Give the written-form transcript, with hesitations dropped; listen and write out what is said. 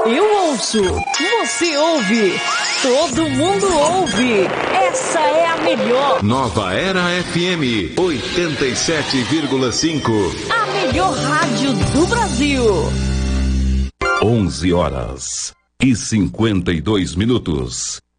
Eu ouço, você ouve, todo mundo ouve. Essa é a melhor. Nova Era FM 87,5. A melhor rádio do Brasil. 11 horas e 52 minutos.